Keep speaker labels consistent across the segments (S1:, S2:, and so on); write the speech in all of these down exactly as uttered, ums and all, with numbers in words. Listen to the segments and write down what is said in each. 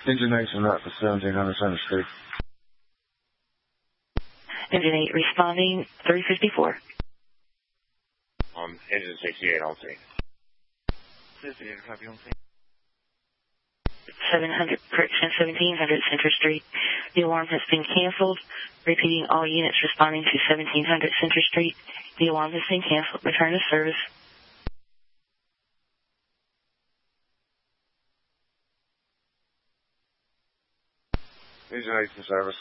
S1: Engine eight's en route to seventeen hundred Center Street.
S2: Engine eight responding, three fifty-four.
S3: Um, engine sixty-eight on scene.
S4: sixty-eight, copy on scene.
S2: seven hundred, correction, seventeen hundred Center Street. The alarm has been canceled. Repeating, all units responding to seventeen hundred Center Street. The alarm has been canceled. Return to service.
S1: Engine eight's in service.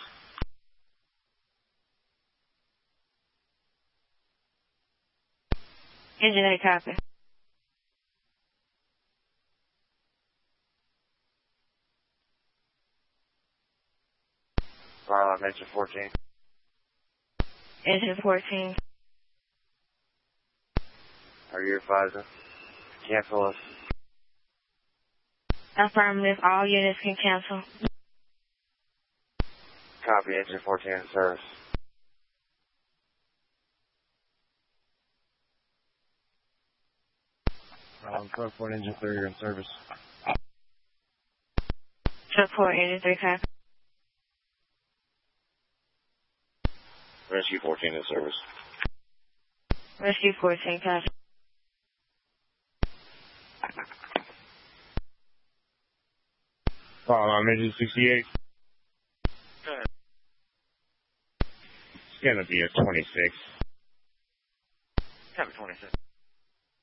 S5: Engine eight, copy.
S3: Uh, engine fourteen.
S5: Engine fourteen.
S3: Are you advising? Cancel us.
S5: Affirmative, all units can cancel.
S3: Copy, engine fourteen in service.
S1: Um, Truckport engine three are in service.
S5: Support, engine three, copy.
S3: Rescue fourteen in service.
S5: Rescue fourteen, copy.
S1: Um, engine sixty-eight.
S3: It's gonna be a twenty-six.
S4: Copy twenty-six.